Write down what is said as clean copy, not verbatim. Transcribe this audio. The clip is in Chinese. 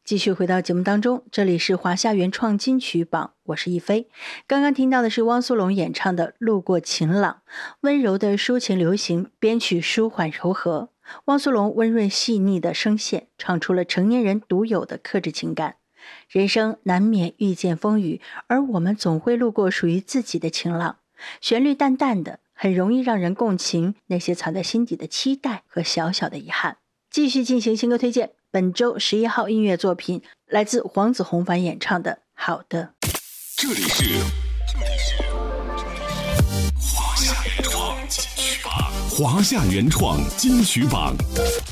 继续回到节目当中，这里是华夏原创金曲榜，我是一飞。刚刚听到的是汪苏泷演唱的《路过晴朗》，温柔的抒情流行，编曲舒缓柔和。汪苏泷温润细腻的声线，唱出了成年人独有的克制情感。人生难免遇见风雨，而我们总会路过属于自己的晴朗。旋律淡淡的，很容易让人共情那些藏在心底的期待和小小的遗憾。继续进行新歌推荐，本周11号音乐作品来自黄子弘凡演唱的《好的》。 这里是华夏原创金曲榜，华夏原创金曲榜。